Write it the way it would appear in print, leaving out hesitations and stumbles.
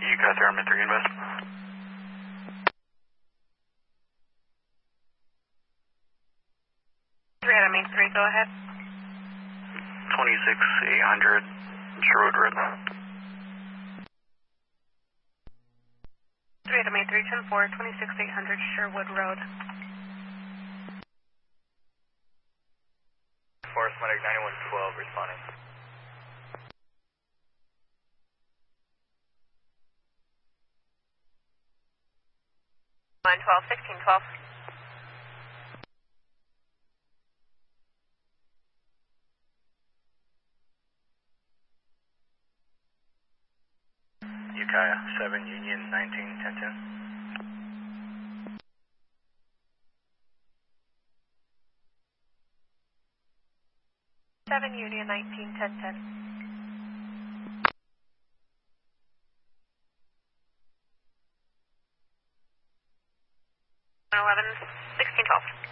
UCAS Airman 3 Invest. 3 Adam 3, go ahead. 26800 Sherwood Road. 3 Adam 3, 10-4, 26800 Sherwood Road. Forest Medic 9112 responding. 912, 1612. Ukiah 7 Union 19 1010. 7 Union 19 1010. 11 1612.